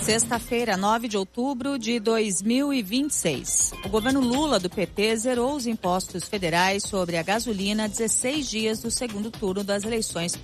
Sexta-feira, 9 de outubro de 2026. O governo Lula do PT zerou os impostos federais sobre a gasolina a 16 dias do segundo turno das eleições